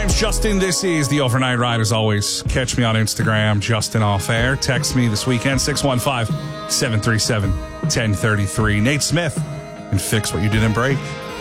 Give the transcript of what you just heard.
name's Justin. This is the Overnight Ride. As always, catch me on Instagram, Justin Off Air. Text me this weekend, 615-737-1033. Nate Smith can fix what you didn't break.